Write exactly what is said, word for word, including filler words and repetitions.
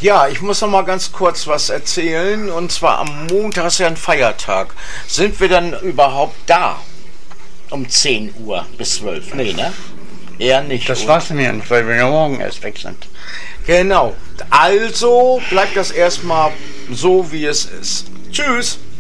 Ja, ich muss noch mal ganz kurz was erzählen. Und zwar am Montag ist ja ein Feiertag. Sind wir dann überhaupt da? Um zehn Uhr bis zwölf? Nee, ne? Eher nicht. Das oder? war's mir nicht, weil wir ja morgen erst weg sind. Genau. Also bleibt das erstmal so, wie es ist. Tschüss.